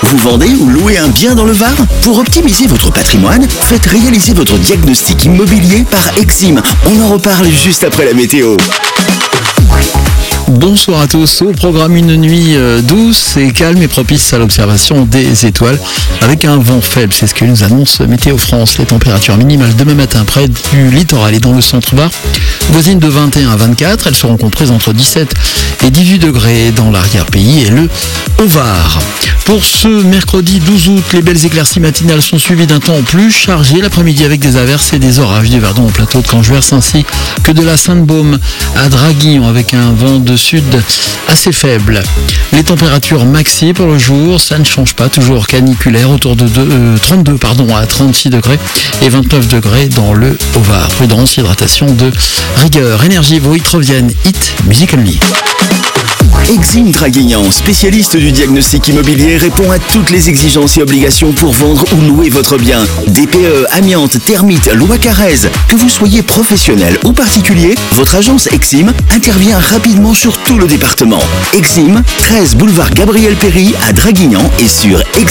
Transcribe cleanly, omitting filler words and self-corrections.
Vous vendez ou louez un bien dans le Var? Pour optimiser votre patrimoine, faites réaliser votre diagnostic immobilier par Exim. On en reparle juste après la météo. Bonsoir à tous, au programme une nuit douce et calme et propice à l'observation des étoiles avec un vent faible, c'est ce que nous annonce Météo France. Les températures minimales demain matin près du littoral et dans le centre-Var voisines de 21 à 24, elles seront comprises entre 17 et 18 degrés dans l'arrière-pays et le Haut-Var. Pour ce mercredi 12 août, les belles éclaircies matinales sont suivies d'un temps plus chargé l'après-midi avec des averses et des orages du Verdon au plateau de Canjuers ainsi que de la Sainte-Baume à Draguignan avec un vent de sud assez faible. Les températures maxi pour le jour, ça ne change pas, toujours caniculaire autour de 32 à 36 degrés et 29 degrés dans le Haut-Var. Prudence, hydratation de rigueur. Énergie, vos hits reviennent. Hit Music Only. Exim Draguignan, spécialiste du diagnostic immobilier, répond à toutes les exigences et obligations pour vendre ou louer votre bien. DPE, amiante, termites, loi Carrez. Que vous soyez professionnel ou particulier, votre agence Exim intervient rapidement sur tout le département. Exim, 13 boulevard Gabriel Péry à Draguignan et sur